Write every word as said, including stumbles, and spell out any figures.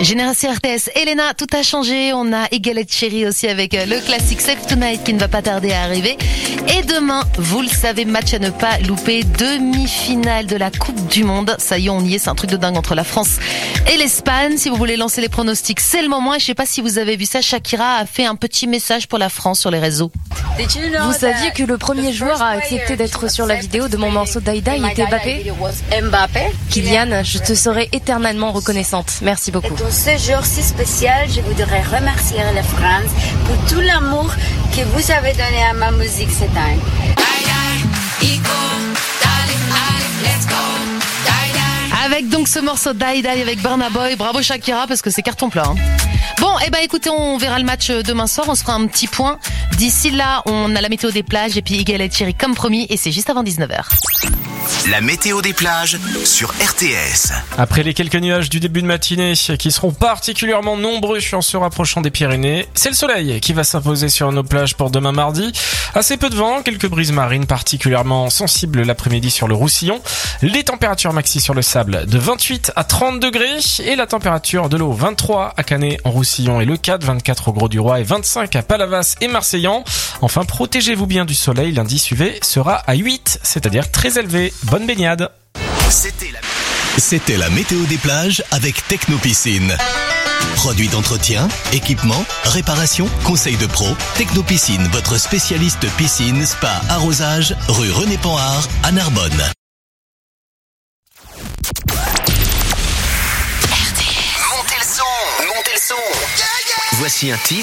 Génération R T S, Elena, tout a changé. On a Egalette Chérie aussi avec le classique Save Tonight qui ne va pas tarder à arriver. Et demain, vous le savez, match à ne pas louper, demi-finale de la Coupe du Monde. Ça y est, on y est, c'est un truc de dingue entre la France et l'Espagne. Si vous voulez lancer les pronostics, c'est le moment. Et je sais pas si vous avez vu ça, Shakira a fait un petit message pour la France sur les réseaux. Vous saviez que le premier joueur à accepter d'être sur la vidéo de mon morceau Die Die était Mbappé? Kylian, je te serai éternellement reconnaissante. Merci beaucoup. Pour ce jour si spécial, je voudrais remercier la France pour tout l'amour que vous avez donné à ma musique cette année. Avec donc ce morceau Die Die avec Burna Boy, bravo Shakira parce que c'est carton plein. Hein. Bon, eh ben écoutez, on verra le match demain soir, on se fera un petit point. D'ici là, on a la météo des plages et puis Egalette Chérie comme promis et c'est juste avant dix-neuf heures. La météo des plages sur R T S. Après les quelques nuages du début de matinée qui seront particulièrement nombreux en se rapprochant des Pyrénées, c'est le soleil qui va s'imposer sur nos plages pour demain mardi. Assez peu de vent, quelques brises marines particulièrement sensibles l'après-midi sur le Roussillon. Les températures maxi sur le sable de vingt-huit à trente degrés et la température de l'eau vingt-trois à Canet en Roussillon et Le Cat, vingt-quatre au Gros-du-Roi et vingt-cinq à Palavas et Marseillan. Enfin, protégez-vous bien du soleil, l'indice U V sera à huit, c'est-à-dire très élevé. Bonne baignade. C'était la... C'était la météo des plages avec Technopiscine. Produits d'entretien, équipements, réparation, conseils de pro. Technopiscine, votre spécialiste piscine, spa, arrosage, rue René Panhard à Narbonne. Montez le son, montez le son. Voici un titre